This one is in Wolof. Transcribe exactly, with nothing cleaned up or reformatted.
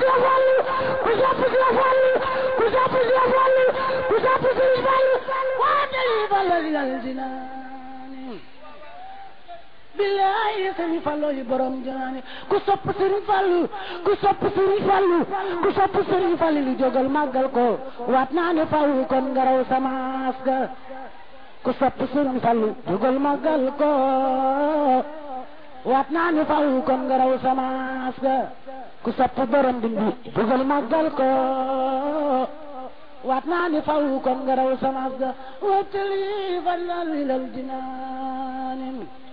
la fallu ku sopp la fallu ku sopp la fallu ku sopp la fallu waa dali fallu ilal jinaani billahi Sëriñ Fallu yi borom jinaani ku sopp Sëriñ Fallu ku sopp Sëriñ Fallu ku sopp Sëriñ Fallu lu jógal màggal ko waat naa ne faw kon nga raw samaas ga ku sopp Sëriñ Fallu jógal màggal ko waat naa ne faw kon nga raw samaas ga ku sopp borom dindi jógal màggal ko waat naa ne faw kon nga raw samaas ga watali falal ilal jinaanin